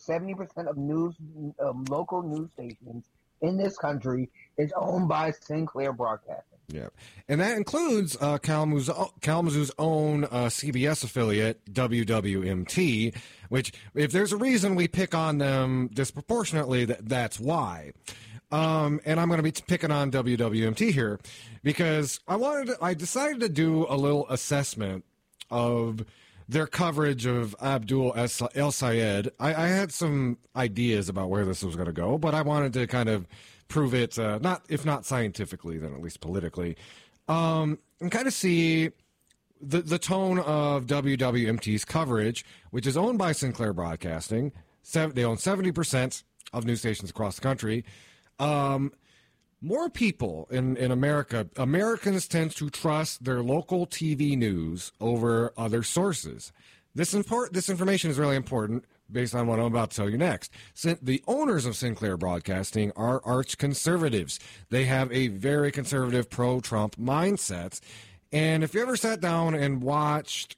70% of local news stations in this country is owned by Sinclair Broadcasting. Yeah, and that includes Kalamazoo's own CBS affiliate, WWMT, which, if there's a reason we pick on them disproportionately, that's why. And I'm going to be picking on WWMT here because I decided to do a little assessment of their coverage of Abdul El Sayed. I had some ideas about where this was going to go, but I wanted to kind of prove it, if not scientifically, then at least politically, and kind of see the tone of WWMT's coverage, which is owned by Sinclair Broadcasting. They own 70% of news stations across the country. More people in America, Americans tend to trust their local TV news over other sources. This information is really important based on what I'm about to tell you next. The owners of Sinclair Broadcasting are arch conservatives. They have a very conservative pro-Trump mindset. And if you ever sat down and watched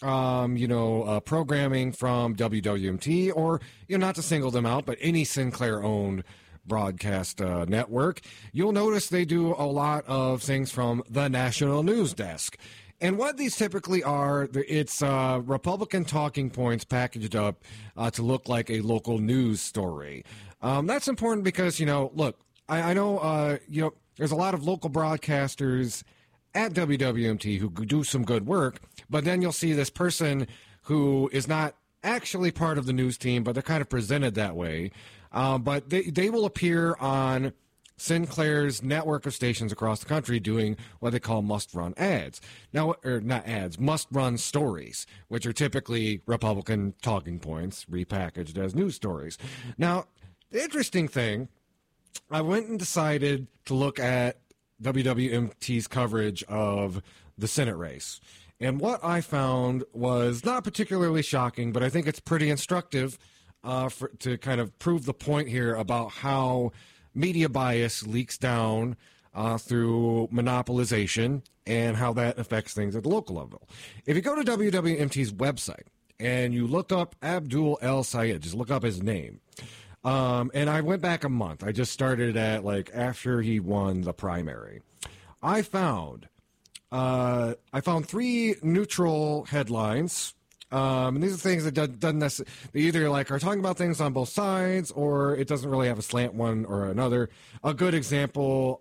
programming from WWMT, or, not to single them out, but any Sinclair-owned broadcast network, you'll notice they do a lot of things from the National News Desk. And what these typically are, it's Republican talking points packaged up to look like a local news story. That's important because, look, I know, there's a lot of local broadcasters at WWMT who do some good work, but then you'll see this person who is not actually part of the news team, but they're kind of presented that way. But they will appear on Sinclair's network of stations across the country doing what they call must-run ads. Now, or not ads, must-run stories, which are typically Republican talking points repackaged as news stories. Now, the interesting thing, I went and decided to look at WWMT's coverage of the Senate race. And what I found was not particularly shocking, but I think it's pretty instructive to kind of prove the point here about how media bias leaks down through monopolization and how that affects things at the local level. If you go to WWMT's website and you look up Abdul El Sayed, just look up his name. And I went back a month. I just started at after he won the primary. I found 3 neutral headlines. And these are things that doesn't necessarily, they either are talking about things on both sides, or it doesn't really have a slant one or another. A good example,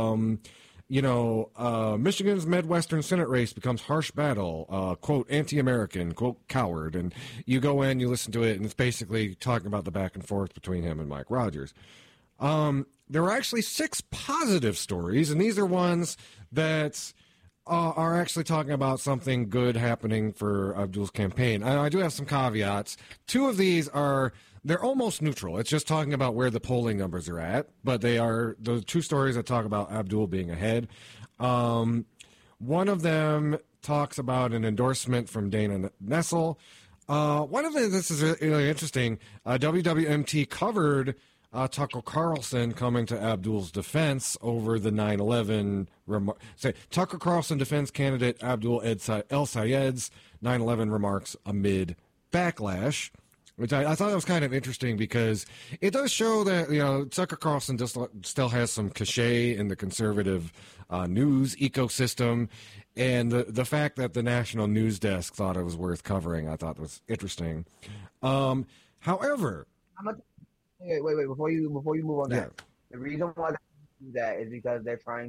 Michigan's Midwestern Senate race becomes harsh battle, quote, anti-American, quote, coward. And you go in, you listen to it, and it's basically talking about the back and forth between him and Mike Rogers. There were actually 6 positive stories, and these are ones that are actually talking about something good happening for Abdul's campaign. I do have some caveats. 2 of these they're almost neutral. It's just talking about where the polling numbers are at, but they are those 2 stories that talk about Abdul being ahead. One of them talks about an endorsement from Dana Nessel. One of them, this is really interesting, WWMT covered Tucker Carlson coming to Abdul's defense over the 9/11 Tucker Carlson defense candidate Abdul El Sayed's 9/11 remarks amid backlash, which I thought was kind of interesting because it does show that Tucker Carlson just still has some cachet in the conservative news ecosystem, and the fact that the National News Desk thought it was worth covering, I thought was interesting. However. Wait! Before you move on that, the reason why they do that is because they're trying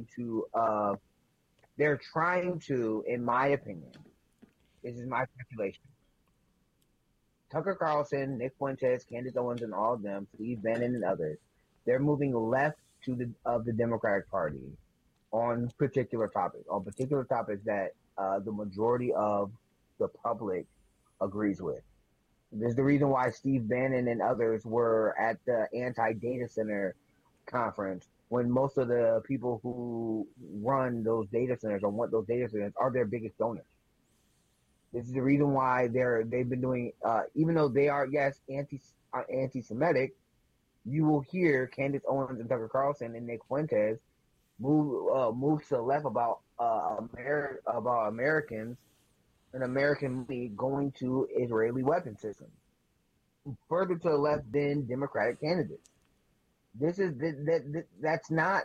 to, in my opinion, this is my speculation. Tucker Carlson, Nick Fuentes, Candace Owens, and all of them, Steve Bannon and others, they're moving left of the Democratic Party on particular topics that the majority of the public agrees with. There's the reason why Steve Bannon and others were at the anti-data center conference when most of the people who run those data centers or want those data centers are their biggest donors. This is the reason why they've been doing, even though they are, yes, anti-Semitic, you will hear Candace Owens and Tucker Carlson and Nick Fuentes move to the left about Americans and American money going to Israeli weapon systems, further to the left than Democratic candidates. This is that's not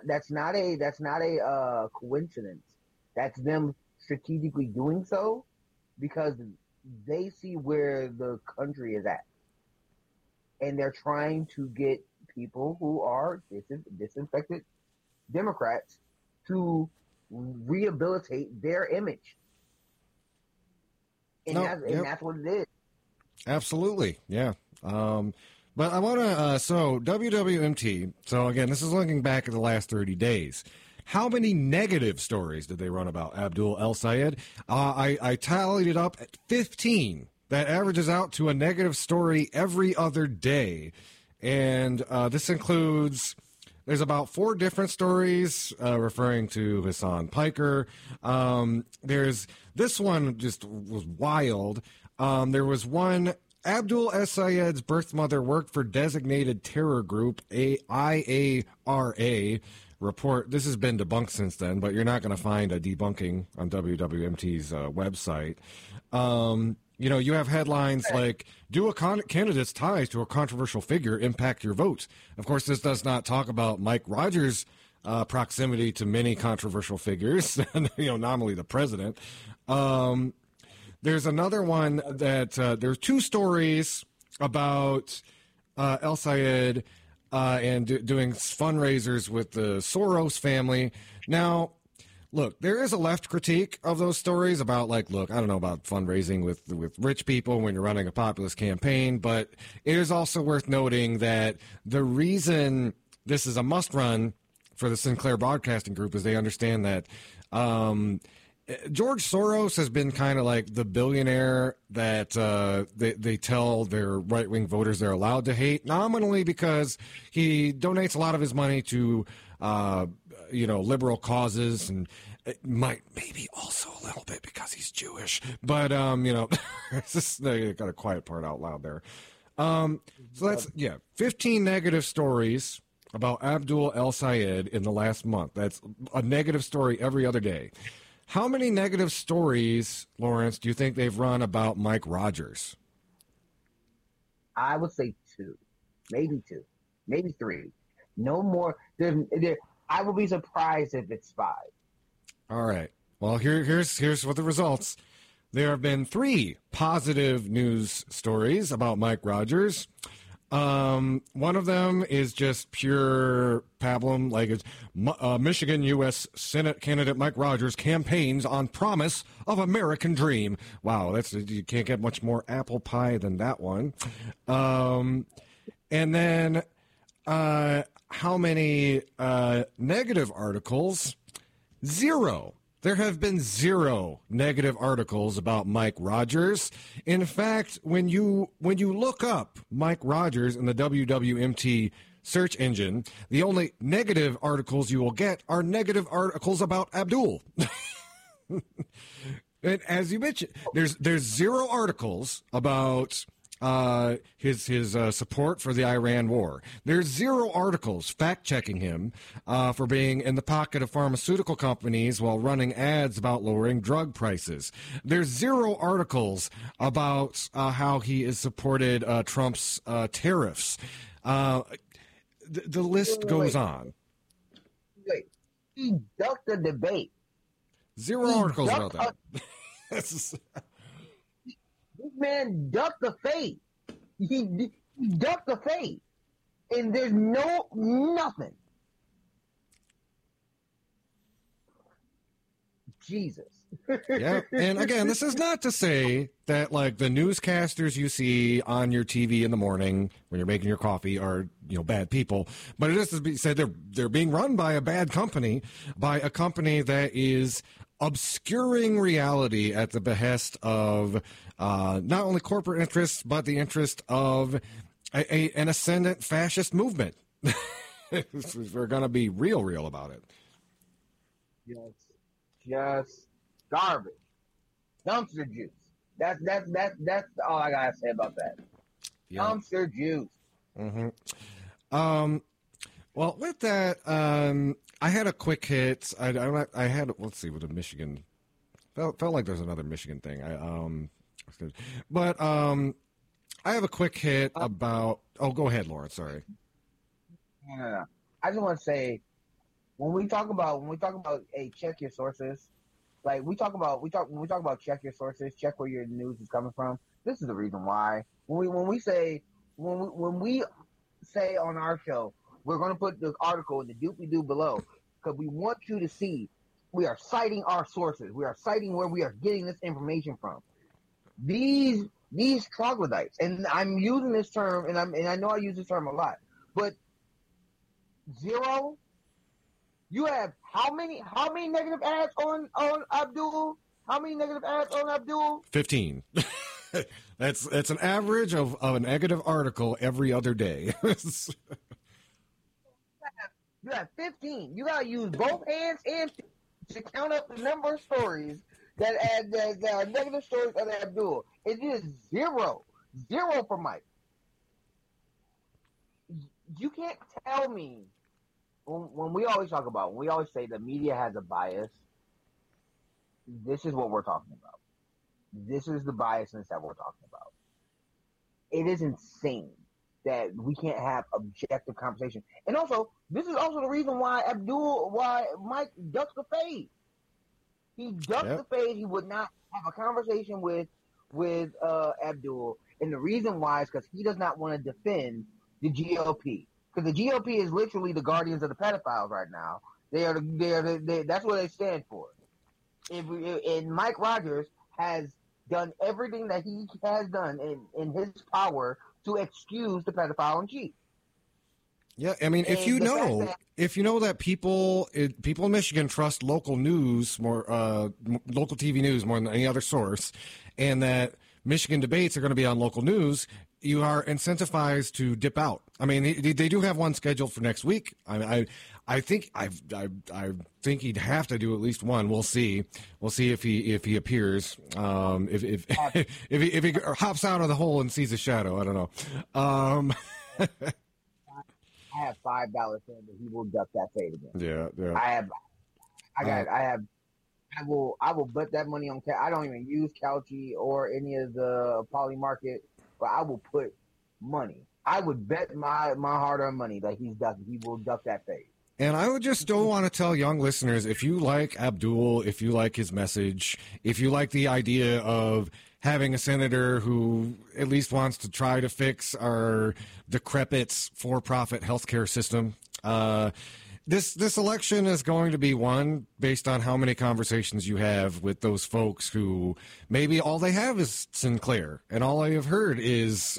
a coincidence. That's them strategically doing so because they see where the country is at, and they're trying to get people who are disinfected Democrats to rehabilitate their image, and that's what it is. Absolutely, yeah. But I want to, so WWMT, so again, this is looking back at the last 30 days. How many negative stories did they run about Abdul El-Sayed? I tallied it up at 15. That averages out to a negative story every other day. And this includes, there's about 4 different stories referring to Hassan Piker. There's, this one just was wild. There was one, Abdul El-Sayed's birth mother worked for designated terror group IARA. Report. This has been debunked since then, but you're not going to find a debunking on WWMT's website. You have headlines like, do a candidate's ties to a controversial figure impact your vote? Of course, this does not talk about Mike Rogers' proximity to many controversial figures, nominally the president. There's another one that there's 2 stories about El-Sayed and doing fundraisers with the Soros family. Now, look, there is a left critique of those stories about, like, look, I don't know about fundraising with rich people when you're running a populist campaign, but it is also worth noting that the reason this is a must-run for the Sinclair Broadcasting Group is they understand that George Soros has been kind of like the billionaire that they tell their right-wing voters they're allowed to hate, nominally because he donates a lot of his money to, liberal causes, and it might maybe also a little bit because he's Jewish. But, it's just, they got a quiet part out loud there. So that's, 15 negative stories about Abdul El-Sayed in the last month. That's a negative story every other day. How many negative stories, Lawrence, do you think they've run about Mike Rogers? I would say 2, maybe 2, maybe 3. No more. I will be surprised if it's 5. All right. Well, here's what the results. There have been 3 positive news stories about Mike Rogers. One of them is just pure pablum, like it's Michigan U.S. Senate candidate Mike Rogers campaigns on promise of American dream. Wow, you can't get much more apple pie than that one. And then how many negative articles? 0. There have been 0 negative articles about Mike Rogers. In fact, when you look up Mike Rogers in the WWMT search engine, the only negative articles you will get are negative articles about Abdul. And as you mentioned, there's 0 articles about his support for the Iran war. There's 0 articles fact-checking him for being in the pocket of pharmaceutical companies while running ads about lowering drug prices. There's 0 articles about how he has supported Trump's tariffs. The list goes on. Wait, he ducked the debate. 0 articles about that. This man ducked the fate. He ducked the fate. And there's nothing. Jesus. Yeah. And again, this is not to say that, like, the newscasters you see on your TV in the morning when you're making your coffee are, bad people. But it is to be said they're being run by a bad company, by a company that is obscuring reality at the behest of not only corporate interests, but the interest of an ascendant fascist movement. We're going to be real about it. Just garbage. Dumpster juice. That's all I got to say about that. Yep. Dumpster juice. Mm-hmm. Well, with that, I had a quick hit. I had, let's see, with a Michigan. Felt like there's another Michigan thing. I have a quick hit about. Oh, go ahead, Lauren. Sorry. No. I just want to say, when we talk about, hey, check your sources. Like when we talk about check your sources, check where your news is coming from. This is the reason why. When we say on our show, we're going to put the article in the doobly-doo below because we want you to see we are citing our sources. We are citing where we are getting this information from. These troglodytes, and I'm using this term, and I know I use this term a lot, but zero. You have how many negative ads on Abdul? How many negative ads on Abdul? 15. That's an average of a negative article every other day. You have 15. You gotta use both hands and to count up the number of stories that are negative stories of Abdul. It is zero for Mike. You can't tell me. When we always say the media has a bias, this is what we're talking about. This is the biasness that we're talking about. It is insane that we can't have objective conversation. And also, this is also the reason why Mike ducks the fade. He ducks the fade. He would not have a conversation with Abdul. And the reason why is because he does not want to defend the GOP. Because the GOP is literally the guardians of the pedophiles right now. That's what they stand for. And Mike Rogers has done everything that he has done in his power to excuse the pedophile in chief. Yeah, I mean, if you know that people in Michigan trust local news more, local TV news more than any other source, and that Michigan debates are going to be on local news, you are incentivized to dip out. I mean, they do have one scheduled for next week. I think he'd have to do at least one. We'll see. We'll see if he appears. If he hops out of the hole and sees a shadow. I don't know. I have $5 saying that he will duck that fade again. Yeah. I will bet that money on. I don't even use Couchy or any of the Poly Market, but I will put money. I would bet my hard-earned money that he will duck that fade. And I would just still want to tell young listeners, if you like Abdul, if you like his message, if you like the idea of having a senator who at least wants to try to fix our decrepit for-profit healthcare system, this election is going to be won based on how many conversations you have with those folks who maybe all they have is Sinclair, and all I have heard is,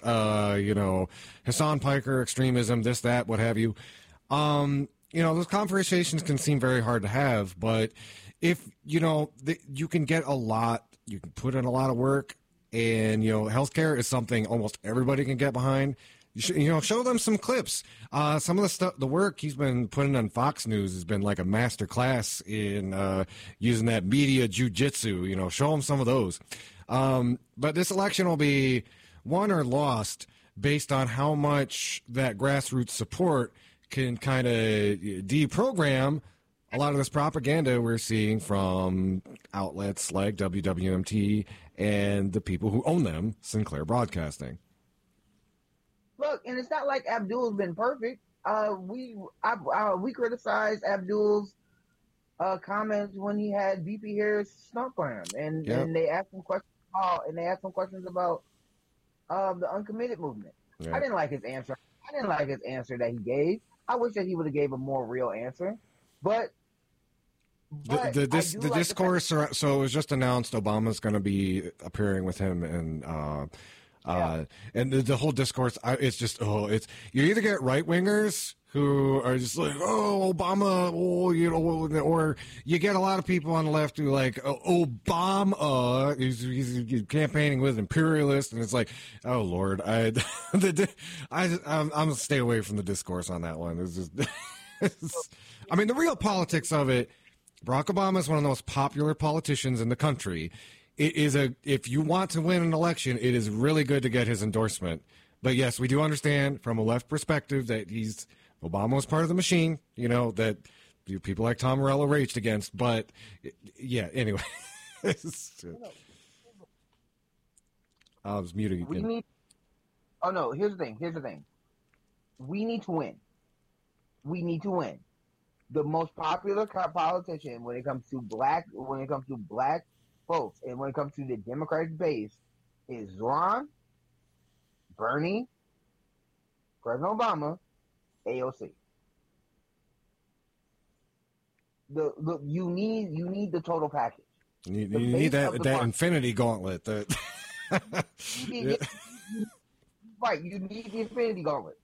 Hassan Piker, extremism, this, that, what have you. Those conversations can seem very hard to have, but if, you can get a lot, you can put in a lot of work, and, healthcare is something almost everybody can get behind. Show them some clips. Some of the work he's been putting on Fox News has been like a master class in using that media jujitsu. Show them some of those. But this election will be won or lost based on how much that grassroots support can kind of deprogram a lot of this propaganda we're seeing from outlets like WWMT and the people who own them, Sinclair Broadcasting. Look, and it's not like Abdul's been perfect. We criticized Abdul's comments when he had VP Harris stump for him, and they asked him questions about the uncommitted movement. Yeah. I didn't like his answer. That he gave. I wish that he would have gave a more real answer, but the discourse. So it was just announced Obama's going to be appearing with him, and the whole discourse. It's just you either get right wingers who are just like, oh, Obama, or you get a lot of people on the left who like, Obama, he's campaigning with imperialists, and it's like, oh Lord, I'm gonna stay away from the discourse on that one. It's just, I mean, the real politics of it. Barack Obama is one of the most popular politicians in the country. It is if you want to win an election, it is really good to get his endorsement. But yes, we do understand from a left perspective that Obama was part of the machine, that people like Tom Morello raged against. But yeah, anyway. I was muting again. Oh no, here's the thing. We need to win. The most popular politician when it comes to black folks and when it comes to the Democratic base is Zoran, Bernie, President Obama, AOC. You need the total package. You need that infinity gauntlet. Right, you need the infinity gauntlet.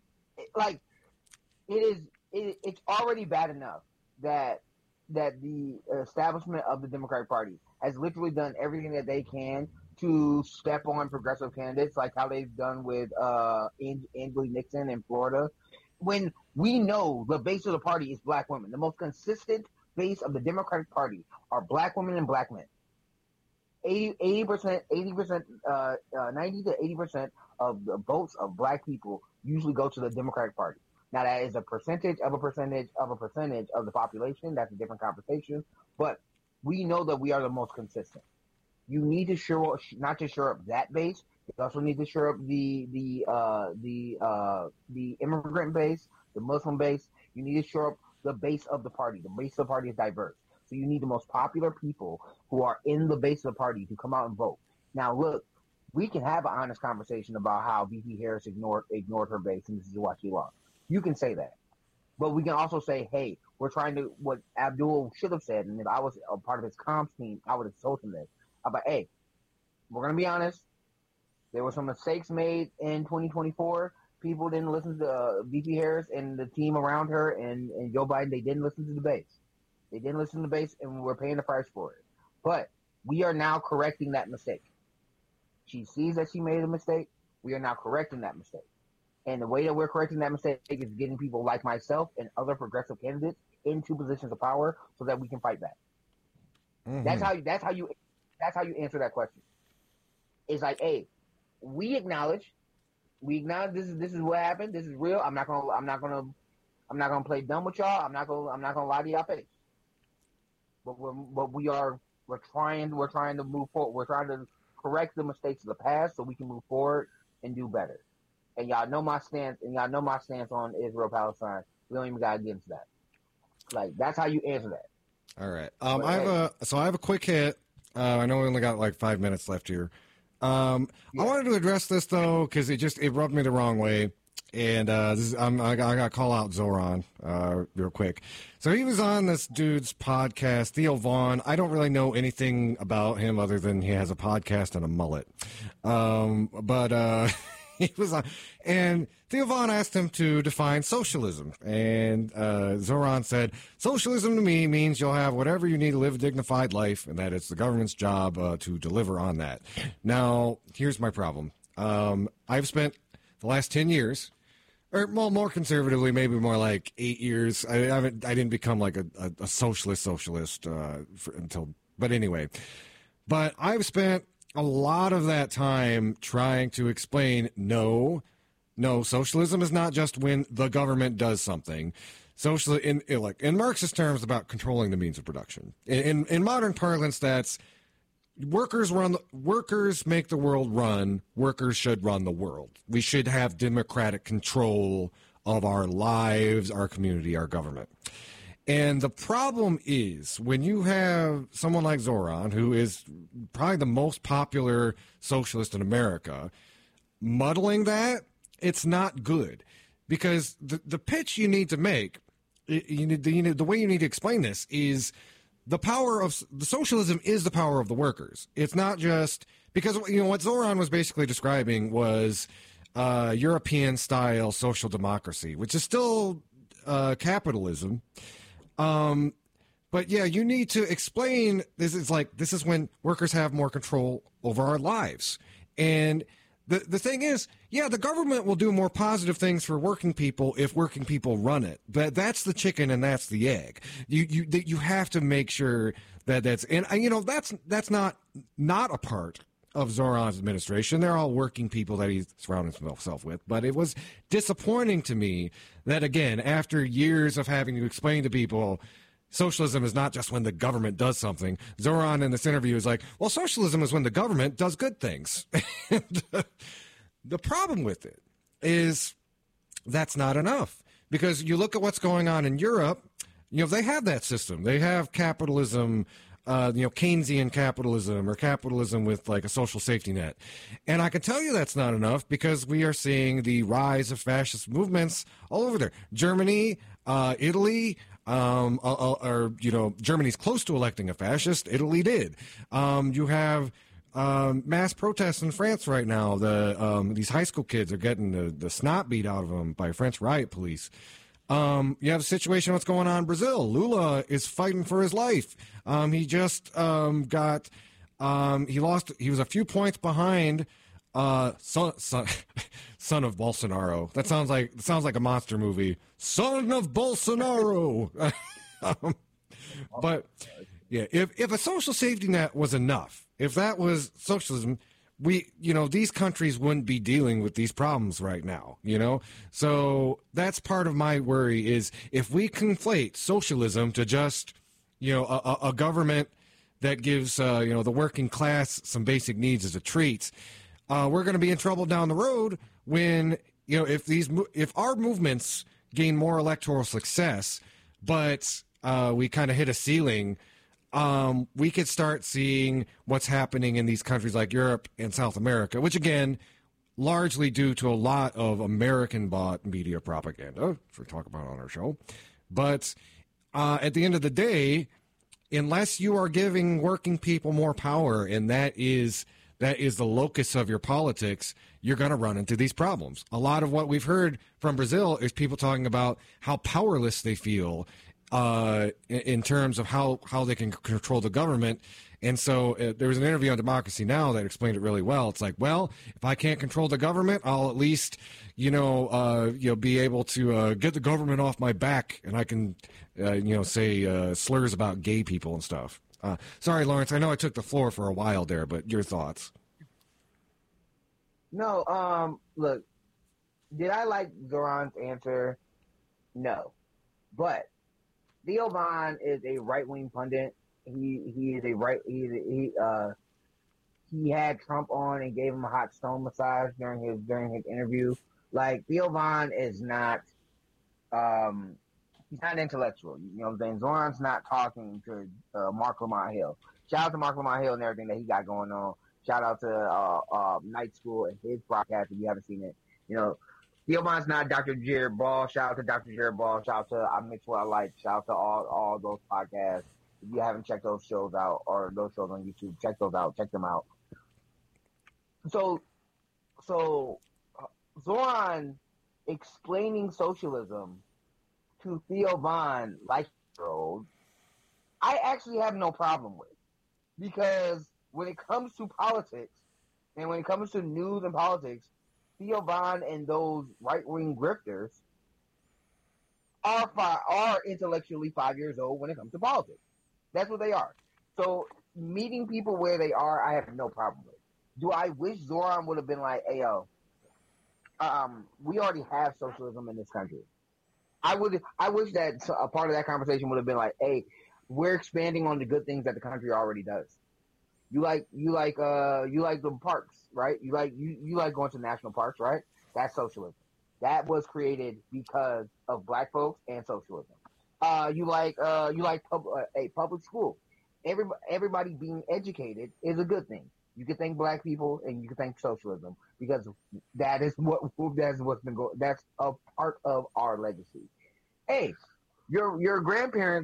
It's already bad enough that the establishment of the Democratic Party has literally done everything that they can to step on progressive candidates, like how they've done with Ingrid Nixon in Florida. When we know the base of the party is black women, the most consistent base of the Democratic Party are black women and black men. 90% to 80% of the votes of black people usually go to the Democratic Party. Now that is a percentage of the population. That's a different conversation. But we know that we are the most consistent. You need to not just shore up that base. You also need to shore up the immigrant base, the Muslim base. You need to shore up the base of the party. The base of the party is diverse. So you need the most popular people who are in the base of the party to come out and vote. Now, look, we can have an honest conversation about how VP Harris ignored her base, and this is what she lost. You can say that. But we can also say, hey, we're trying to, what Abdul should have said, and if I was a part of his comms team, I would have told him this. About, hey, we're going to be honest. There were some mistakes made in 2024. People didn't listen to VP Harris and the team around her and Joe Biden. They didn't listen to the base. They didn't listen to the base, and we're paying the price for it. But we are now correcting that mistake. She sees that she made a mistake. We are now correcting that mistake. And the way that we're correcting that mistake is getting people like myself and other progressive candidates into positions of power so that we can fight back. Mm-hmm. That's how you answer that question. It's like, hey, we acknowledge this is what happened. This is real. I'm not gonna play dumb with y'all. I'm not gonna lie to y'all face. But we're trying to move forward. We're trying to correct the mistakes of the past so we can move forward and do better. And y'all know my stance on Israel Palestine. We don't even gotta get into that. Like, that's how you answer that. All right. I have a quick hit. I know we only got like 5 minutes left here. I wanted to address this though because it rubbed me the wrong way, and I got to call out Zoran real quick. So he was on this dude's podcast, Theo Vaughn. I don't really know anything about him other than he has a podcast and a mullet. But he was on, and Theo Vaughn asked him to define socialism, and Zoran said, "Socialism to me means you'll have whatever you need to live a dignified life, and that it's the government's job to deliver on that." Now, here's my problem. I've spent the last 10 years, or more conservatively, maybe more like 8 years. I didn't become like a socialist until, but anyway. But I've spent a lot of that time trying to explain, no, socialism is not just when the government does something. Socialism, in Marxist terms, about controlling the means of production. In modern parlance, that's workers make the world run. Workers should run the world. We should have democratic control of our lives, our community, our government. And the problem is when you have someone like Zoran, who is probably the most popular socialist in America, muddling that, it's not good. Because the pitch you need to make, the way you need to explain this is the power of the socialism is the power of the workers. It's not just because what Zoran was basically describing was European-style social democracy, which is still capitalism. But yeah, you need to explain this is when workers have more control over our lives. And the thing is, yeah, the government will do more positive things for working people if working people run it. But that's the chicken and that's the egg. You have to make sure that's not a part of Zoran's administration. They're all working people that he surrounded himself with. But it was disappointing to me that, again, after years of having to explain to people socialism is not just when the government does something, Zoran in this interview is like, well, socialism is when the government does good things. The problem with it is that's not enough. Because you look at what's going on in Europe, they have that system. They have capitalism, Keynesian capitalism or capitalism with like a social safety net. And I can tell you that's not enough because we are seeing the rise of fascist movements all over there. Germany, Italy, Germany's close to electing a fascist. Italy did. You have mass protests in France right now. These high school kids are getting the snot beat out of them by French riot police. You have a situation what's going on in Brazil. Lula is fighting for his life. He just he lost. He was a few points behind son of Bolsonaro. That sounds like a monster movie. Son of Bolsonaro. But yeah, if a social safety net was enough, if that was socialism, these countries wouldn't be dealing with these problems right now, So that's part of my worry is if we conflate socialism to just, a government that gives, the working class some basic needs as a treat, we're going to be in trouble down the road when, if our movements gain more electoral success, but we kind of hit a ceiling, we could start seeing what's happening in these countries like Europe and South America, which again, largely due to a lot of American-bought media propaganda, which we talk about on our show. But at the end of the day, unless you are giving working people more power, and that is the locus of your politics, you're going to run into these problems. A lot of what we've heard from Brazil is people talking about how powerless they feel in terms of how they can control the government. And so there was an interview on Democracy Now! That explained it really well. It's like, well, if I can't control the government, I'll at least, be able to get the government off my back, and I can, say slurs about gay people and stuff. Sorry, Lawrence, I know I took the floor for a while there, but your thoughts? No, look, did I like Zoran's answer? No. But Theo Von is a right-wing pundit. He had Trump on and gave him a hot stone massage during his interview. Like, Theo Von is not he's not intellectual. You know what I'm saying? Zoran's not talking to Mark Lamont Hill. Shout out to Mark Lamont Hill and everything that he got going on. Shout out to Night School and his broadcast if you haven't seen it. Theo Von's not Dr. Jared Ball. Shout out to Dr. Jared Ball. Shout out to I Mix What I Like. Shout out to all those podcasts. If you haven't checked those shows out or those shows on YouTube, check those out. Check them out. So Zoran explaining socialism to Theo Von like I actually have no problem with, because when it comes to politics and when it comes to news and politics, Theo Von and those right-wing grifters are intellectually 5 years old when it comes to politics. That's what they are. So meeting people where they are, I have no problem with. Do I wish Zoran would have been like, hey, yo, we already have socialism in this country. I wish that a part of that conversation would have been like, hey, we're expanding on the good things that the country already does. You like the parks, right? You like going to national parks, right? That's socialism. That was created because of black folks and socialism. You like a public school. Everybody being educated is a good thing. You can thank black people and you can thank socialism because that's a part of our legacy. Hey, your grandparents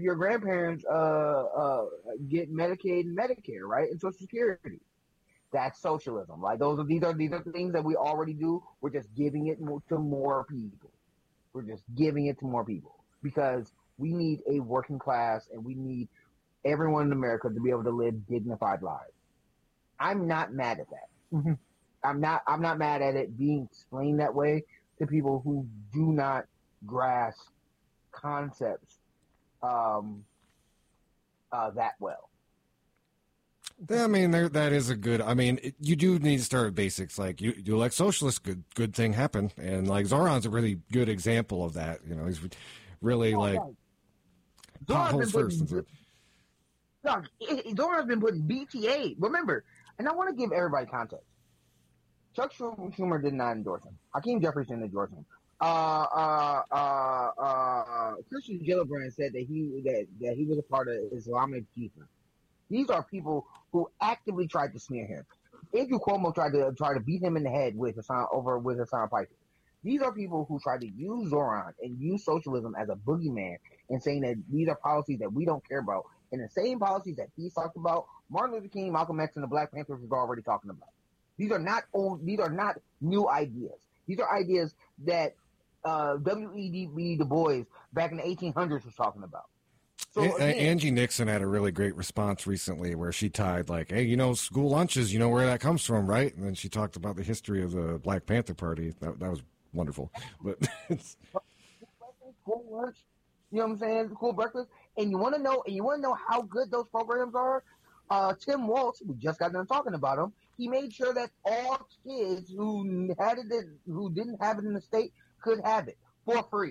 get Medicaid and Medicare, right? And Social Security. That's socialism. Like these are things that we already do. We're just giving it to more people. We're just giving it to more people because we need a working class and we need everyone in America to be able to live dignified lives. I'm not mad at that. I'm not mad at it being explained that way to people who do not grasp concepts that well. I mean, that is a good. I mean, you do need to start with basics. Like you like socialists, good thing happened, and like Zoran's a really good example of that. He's really potholes first. Zoran's been putting BTA. Remember, and I want to give everybody context. Chuck Schumer did not endorse him. Hakeem Jefferson endorsed him. Christian Gillibrand said that he was a part of Islamic Jihad. These are people who actively tried to smear him. Andrew Cuomo tried to beat him in the head with Hassan Piker. These are people who tried to use Zoran and use socialism as a boogeyman and saying that these are policies that we don't care about. And the same policies that he's talked about, Martin Luther King, Malcolm X, and the Black Panthers was already talking about. These are not new ideas. These are ideas that W.E.B. Du Bois back in the 1800s was talking about. So again, Angie Nixon had a really great response recently where she tied like, hey, school lunches, where that comes from, right? And then she talked about the history of the Black Panther Party. That was wonderful. But school lunch, you know what I'm saying? School breakfast. And you want to know how good those programs are? Tim Walz, we just got done talking about him. He made sure that all kids who didn't have it in the state could have it for free.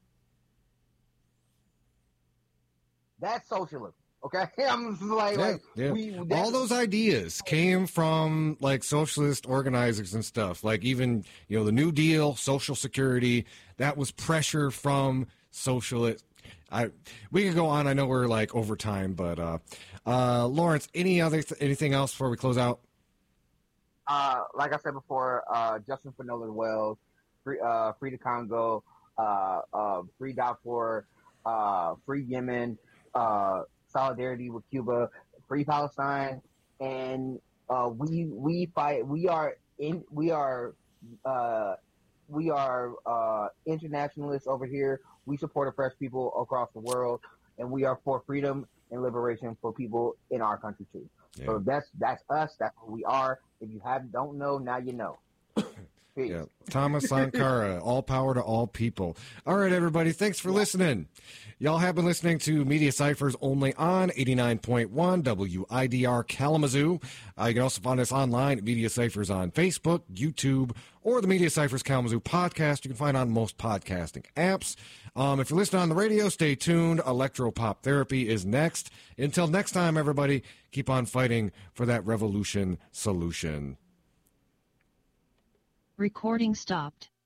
That's socialism, okay? I'm just like, all those ideas came from like socialist organizers and stuff. Like even the New Deal, Social Security, that was pressure from socialist. We could go on. I know we're like over time, but Lawrence, anything else before we close out? Like I said before, Justin for Nolan Wells, free to Congo, free Darfur, free Yemen, solidarity with Cuba, free Palestine, and we fight. We are internationalists over here. We support oppressed people across the world, and we are for freedom and liberation for people in our country too. Yeah. So that's us. That's who we are. If you don't know, now you know. Yeah. Thomas Sankara, all power to all people. All right, everybody. Thanks for listening. Y'all have been listening to Media Ciphers only on 89.1 WIDR Kalamazoo. You can also find us online at Media Ciphers on Facebook, YouTube, or the Media Ciphers Kalamazoo podcast. You can find on most podcasting apps. If you're listening on the radio, stay tuned. Electropop Therapy is next. Until next time, everybody, keep on fighting for that revolution solution. Recording stopped.